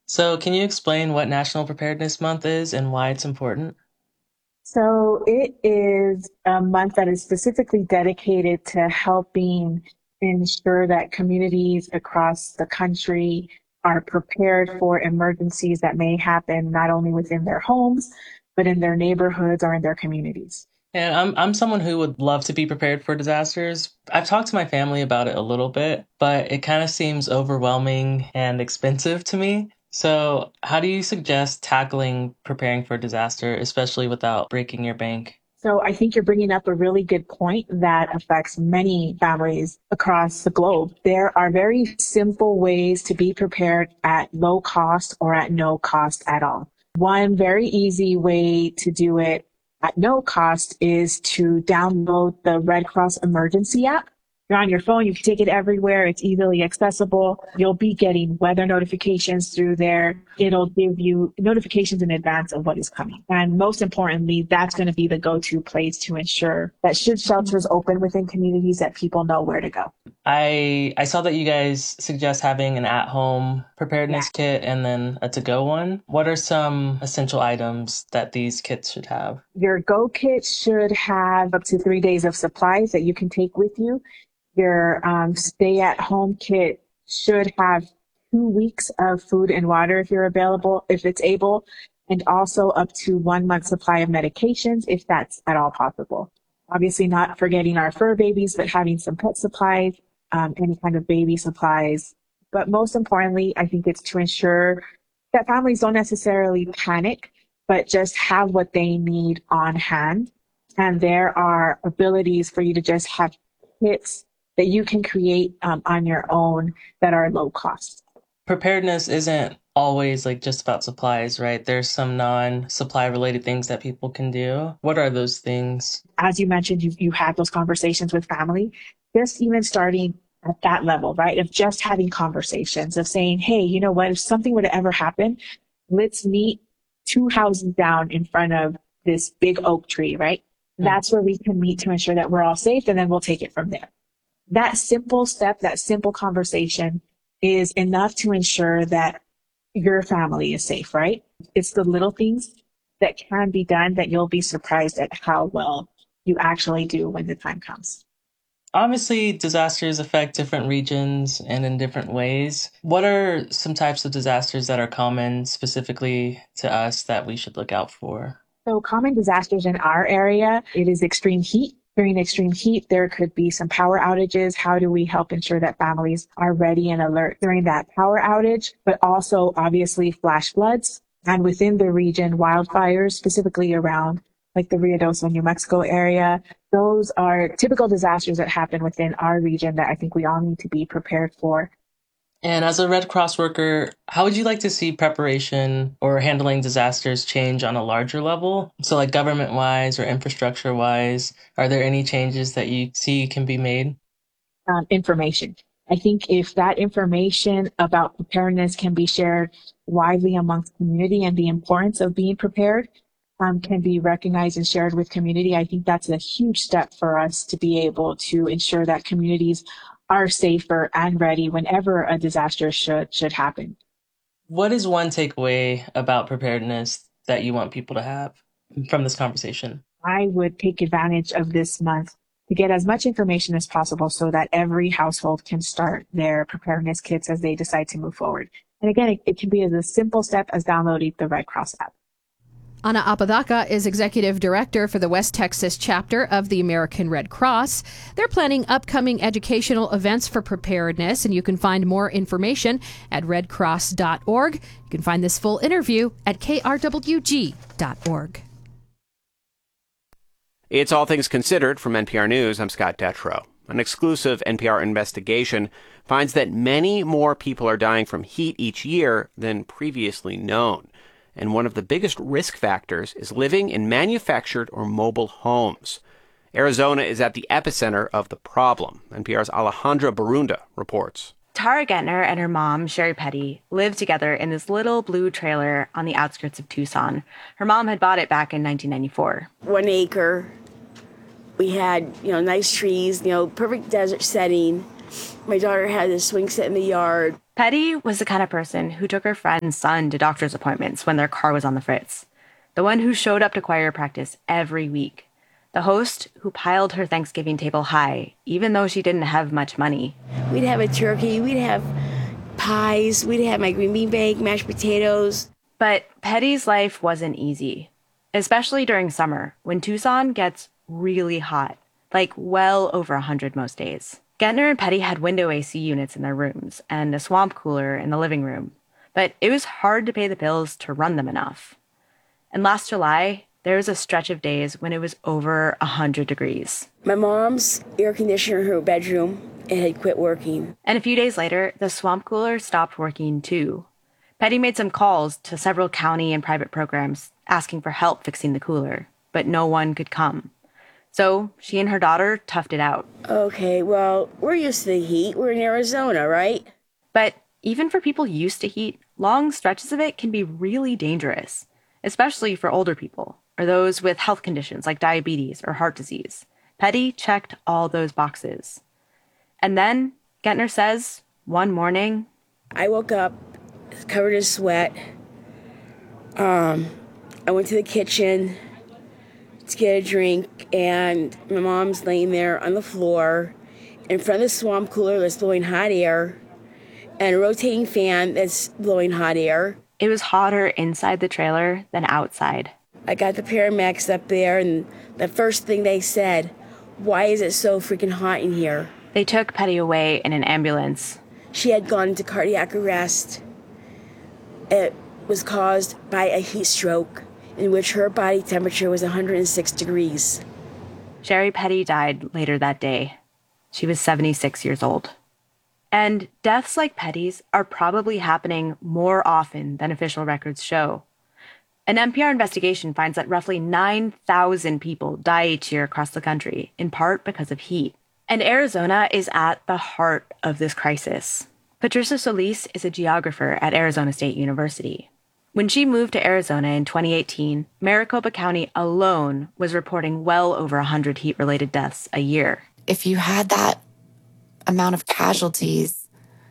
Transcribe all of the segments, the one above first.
So, can you explain what National Preparedness Month is and why it's important? So it is a month that is specifically dedicated to helping ensure that communities across the country are prepared for emergencies that may happen not only within their homes, but in their neighborhoods or in their communities. And I'm someone who would love to be prepared for disasters. I've talked to my family about it a little bit, but it kind of seems overwhelming and expensive to me. So, how do you suggest tackling preparing for a disaster, especially without breaking your bank? So I think you're bringing up a really good point that affects many families across the globe. There are very simple ways to be prepared at low cost or at no cost at all. One very easy way to do it at no cost is to download the Red Cross Emergency app. You're on your phone, you can take it everywhere, it's easily accessible. You'll be getting weather notifications through there. It'll give you notifications in advance of what is coming. And most importantly, that's going to be the go-to place to ensure that should shelters open within communities, that people know where to go. I saw that you guys suggest having an at-home Yeah. preparedness kit and then a to-go one. What are some essential items that these kits should have? Your Go kit should have up to 3 days of supplies that you can take with you. Your stay at home kit should have 2 weeks of food and water if you're available, if it's able, and also up to 1 month supply of medications if that's at all possible. Obviously, not forgetting our fur babies, but having some pet supplies, any kind of baby supplies. But most importantly, I think it's to ensure that families don't necessarily panic, but just have what they need on hand. And there are abilities for you to just have kits that you can create on your own that are low cost. Preparedness isn't always like just about supplies, right? There's some non-supply related things that people can do. What are those things? As you mentioned, you have those conversations with family, just even starting at that level, right? Of just having conversations of saying, hey, you know what? If something were to ever happen, let's meet 2 houses down in front of this big oak tree, right? Mm. That's where we can meet to ensure that we're all safe, and then we'll take it from there. That simple step, that simple conversation is enough to ensure that your family is safe, right? It's the little things that can be done that you'll be surprised at how well you actually do when the time comes. Obviously, disasters affect different regions and in different ways. What are some types of disasters that are common specifically to us that we should look out for? So, common disasters in our area, it is extreme heat. During extreme heat, there could be some power outages. How do we help ensure that families are ready and alert during that power outage? But also, obviously, flash floods. And within the region, wildfires, specifically around like the Ruidoso, New Mexico area. Those are typical disasters that happen within our region that I think we all need to be prepared for. And as a Red Cross worker, how would you like to see preparation or handling disasters change on a larger level? So, like government wise or infrastructure wise, are there any changes that you see can be made? Information. I think if that information about preparedness can be shared widely amongst community and the importance of being prepared can be recognized and shared with community, I think that's a huge step for us to be able to ensure that communities are safer and ready whenever a disaster should happen. What is one takeaway about preparedness that you want people to have from this conversation? I would take advantage of this month to get as much information as possible so that every household can start their preparedness kits as they decide to move forward. And again, it can be as a simple step as downloading the Red Cross app. Ana Apodaca is executive director for the West Texas chapter of the American Red Cross. They're planning upcoming educational events for preparedness, and you can find more information at redcross.org. You can find this full interview at krwg.org. It's All Things Considered from NPR News. I'm Scott Detrow. An exclusive NPR investigation finds that many more people are dying from heat each year than previously known. And one of the biggest risk factors is living in manufactured or mobile homes. Arizona is at the epicenter of the problem. NPR's Alejandra Barunda reports. Tara Gettner and her mom, Sherry Petty, live together in this little blue trailer on the outskirts of Tucson. Her mom had bought it back in 1994. 1 acre. We had, nice trees, perfect desert setting. My daughter had a swing set in the yard. Petty was the kind of person who took her friend's son to doctor's appointments when their car was on the fritz. The one who showed up to choir practice every week. The host who piled her Thanksgiving table high, even though she didn't have much money. We'd have a turkey, we'd have pies, we'd have my green bean bake, mashed potatoes. But Petty's life wasn't easy, especially during summer when Tucson gets really hot, like well over 100 most days. Gentner and Petty had window AC units in their rooms and a swamp cooler in the living room, but it was hard to pay the bills to run them enough. And last July, there was a stretch of days when it was over 100 degrees. My mom's air conditioner in her bedroom, it had quit working. And a few days later, the swamp cooler stopped working too. Petty made some calls to several county and private programs asking for help fixing the cooler, but no one could come. So she and her daughter toughed it out. Okay, well, we're used to the heat. We're in Arizona, right? But even for people used to heat, long stretches of it can be really dangerous, especially for older people or those with health conditions like diabetes or heart disease. Petty checked all those boxes. And then, Gentner says, one morning, I woke up covered in sweat. I went to the kitchen to get a drink, and my mom's laying there on the floor in front of the swamp cooler that's blowing hot air and a rotating fan that's blowing hot air. It was hotter inside the trailer than outside. I got the paramedics up there, and the first thing they said, why is it so freaking hot in here? They took Petty away in an ambulance. She had gone into cardiac arrest. It was caused by a heat stroke in which her body temperature was 106 degrees. Sherry Petty died later that day. She was 76 years old. And deaths like Petty's are probably happening more often than official records show. An NPR investigation finds that roughly 9,000 people die each year across the country, in part because of heat. And Arizona is at the heart of this crisis. Patricia Solis is a geographer at Arizona State University. When she moved to Arizona in 2018, Maricopa County alone was reporting well over 100 heat-related deaths a year. If you had that amount of casualties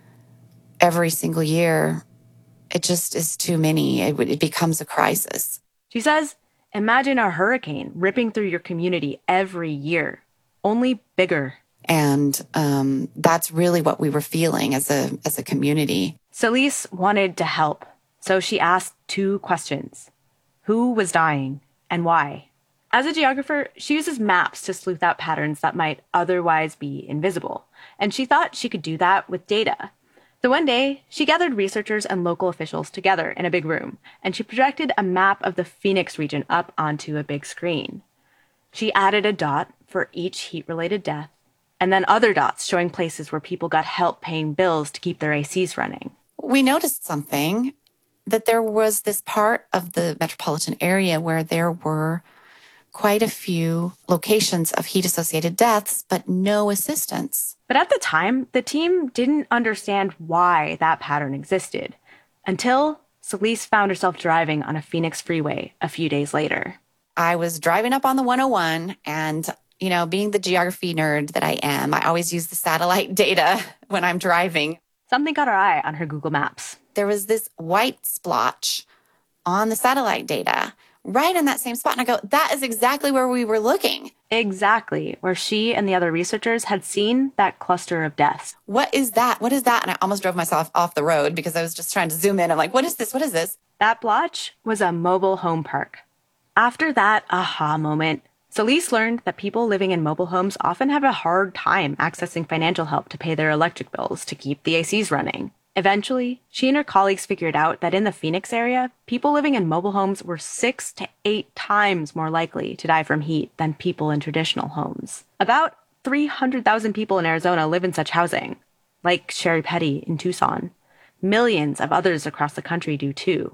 every single year, it just is too many. It becomes a crisis. She says, imagine a hurricane ripping through your community every year, only bigger. And that's really what we were feeling as a community. Solis wanted to help, so she asked 2 questions. Who was dying and why? As a geographer, she uses maps to sleuth out patterns that might otherwise be invisible, and she thought she could do that with data. So one day, she gathered researchers and local officials together in a big room, and she projected a map of the Phoenix region up onto a big screen. She added a dot for each heat-related death, and then other dots showing places where people got help paying bills to keep their ACs running. We noticed something, that there was this part of the metropolitan area where there were quite a few locations of heat-associated deaths, but no assistance. But at the time, the team didn't understand why that pattern existed, until Solis found herself driving on a Phoenix freeway a few days later. I was driving up on the 101, and, being the geography nerd that I am, I always use the satellite data when I'm driving. Something caught her eye on her Google Maps. There was this white splotch on the satellite data, right in that same spot. And I go, that is exactly where we were looking. Exactly, where she and the other researchers had seen that cluster of deaths. What is that? What is that? And I almost drove myself off the road because I was just trying to zoom in. I'm like, what is this? What is this? That blotch was a mobile home park. After that aha moment, Solis learned that people living in mobile homes often have a hard time accessing financial help to pay their electric bills to keep the ACs running. Eventually, she and her colleagues figured out that in the Phoenix area, people living in mobile homes were 6 to 8 times more likely to die from heat than people in traditional homes. About 300,000 people in Arizona live in such housing, like Sherry Petty in Tucson. Millions of others across the country do too.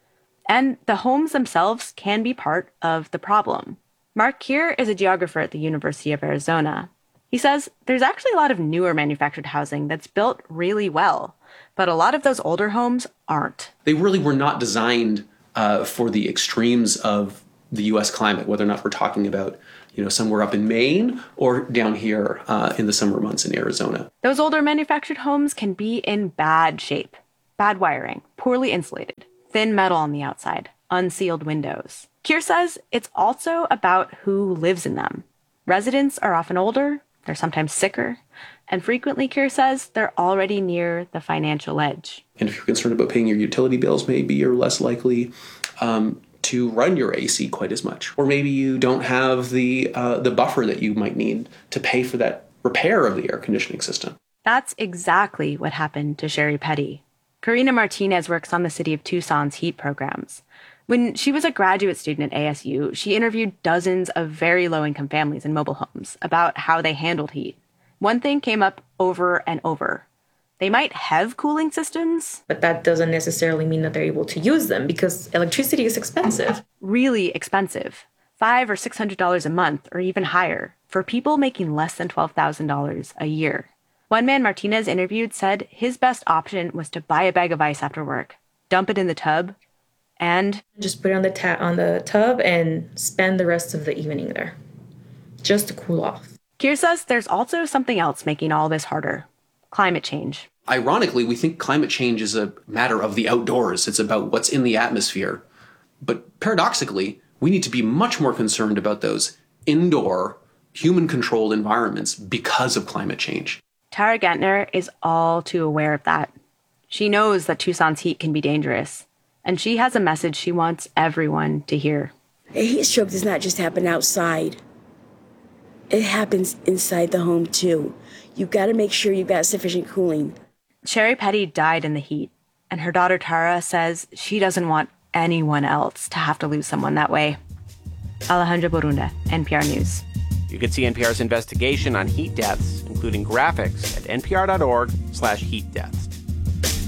And the homes themselves can be part of the problem. Mark Keir is a geographer at the University of Arizona. He says there's actually a lot of newer manufactured housing that's built really well, but a lot of those older homes aren't. They really were not designed for the extremes of the U.S. climate, whether or not we're talking about, somewhere up in Maine or down here in the summer months in Arizona. Those older manufactured homes can be in bad shape. Bad wiring, poorly insulated, thin metal on the outside, unsealed windows. Keir says it's also about who lives in them. Residents are often older, they're sometimes sicker, and frequently, Keir says, they're already near the financial edge. And if you're concerned about paying your utility bills, maybe you're less likely to run your AC quite as much. Or maybe you don't have the buffer that you might need to pay for that repair of the air conditioning system. That's exactly what happened to Sherry Petty. Karina Martinez works on the city of Tucson's heat programs. When she was a graduate student at ASU, she interviewed dozens of very low-income families in mobile homes about how they handled heat. One thing came up over and over. They might have cooling systems, but that doesn't necessarily mean that they're able to use them because electricity is expensive. Really expensive. $500 or $600 a month or even higher for people making less than $12,000 a year. One man Martinez interviewed said his best option was to buy a bag of ice after work, dump it in the tub, and just put it on the tub and spend the rest of the evening there, just to cool off. Keir says there's also something else making all this harder. Climate change. Ironically, we think climate change is a matter of the outdoors. It's about what's in the atmosphere. But paradoxically, we need to be much more concerned about those indoor, human-controlled environments because of climate change. Tara Gentner is all too aware of that. She knows that Tucson's heat can be dangerous, and she has a message she wants everyone to hear. A heat stroke does not just happen outside. It happens inside the home, too. You've got to make sure you've got sufficient cooling. Sherry Petty died in the heat, and her daughter Tara says she doesn't want anyone else to have to lose someone that way. Alejandra Borunda, NPR News. You can see NPR's investigation on heat deaths, including graphics, at npr.org/heatdeaths.